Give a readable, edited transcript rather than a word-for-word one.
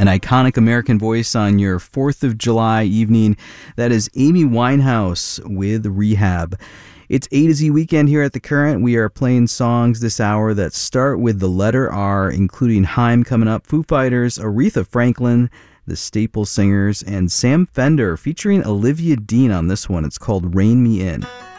An iconic American voice on your 4th of July evening. That is Amy Winehouse with Rehab. It's A to Z weekend here at The Current. We are playing songs this hour that start with the letter R, including Haim coming up, Foo Fighters, Aretha Franklin, the Staple Singers, and Sam Fender, featuring Olivia Dean on this one. It's called Rain Me In.